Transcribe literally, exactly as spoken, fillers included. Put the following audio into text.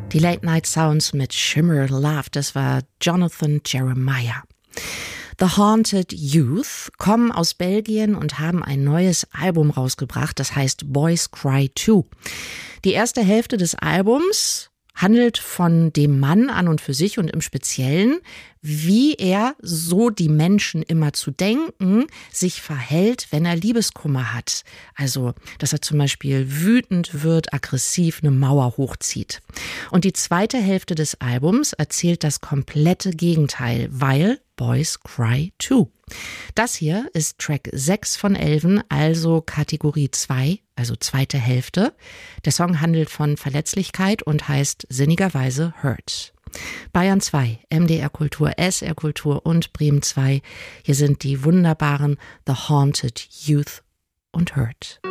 Die Late Night Sounds mit Shimmer Love, das war Jonathan Jeremiah. The Haunted Youth kommen aus Belgien und haben ein neues Album rausgebracht, das heißt Boys Cry Too. Die erste Hälfte des Albums handelt von dem Mann an und für sich und im Speziellen, wie er, so die Menschen immer zu denken, sich verhält, wenn er Liebeskummer hat. Also, dass er zum Beispiel wütend wird, aggressiv eine Mauer hochzieht. Und die zweite Hälfte des Albums erzählt das komplette Gegenteil, weil Boys Cry Too. Das hier ist Track sechs von elf, also Kategorie zwei, also zweite Hälfte. Der Song handelt von Verletzlichkeit und heißt sinnigerweise Hurt. Bayern zwei, M D R Kultur, S R Kultur und Bremen zwei. Hier sind die wunderbaren The Haunted Youth und Hurt.